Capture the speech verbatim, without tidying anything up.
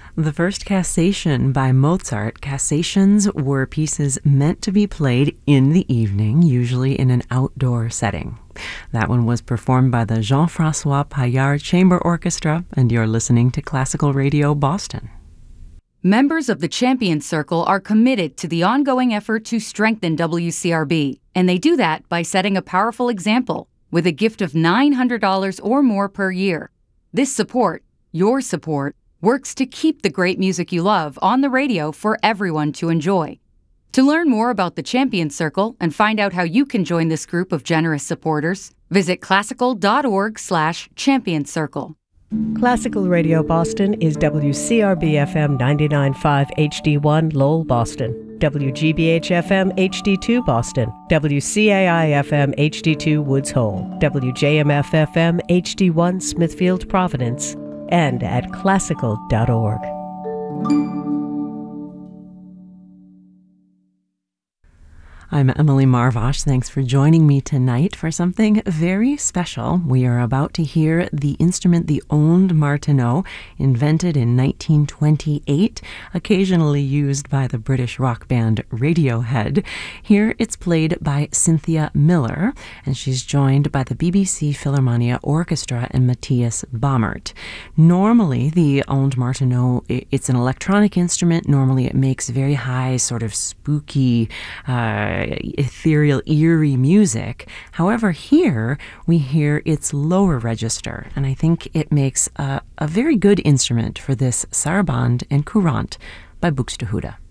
The first Cassation by Mozart. Cassations were pieces meant to be played in the evening, usually in an outdoor setting. That one was performed by the Jean-François Paillard Chamber Orchestra, and you're listening to Classical Radio Boston. Members of the Champions Circle are committed to the ongoing effort to strengthen W C R B, and they do that by setting a powerful example with a gift of nine hundred dollars or more per year. This support, your support, works to keep the great music you love on the radio for everyone to enjoy. To learn more about the Champions Circle and find out how you can join this group of generous supporters, visit classical.org slash champions circle. Classical Radio Boston is W C R B F M ninety-nine point five H D one Lowell, Boston, W G B H F M H D two Boston, W C A I F M H D two Woods Hole, W J M F F M H D one Smithfield, Providence, and at classical dot org. I'm Emily Marvosh. Thanks for joining me tonight for something very special. We are about to hear the instrument, the Ondes Martenot, invented in nineteen twenty-eight, occasionally used by the British rock band Radiohead. Here it's played by Cynthia Miller, and she's joined by the B B C Philharmonia Orchestra and Matthias Baumert. Normally, the Ondes Martenot, it's an electronic instrument. Normally it makes very high, sort of spooky, uh, ethereal, eerie music. However, here we hear its lower register, and I think it makes a, a very good instrument for this Sarabande and Courante by Buxtehude.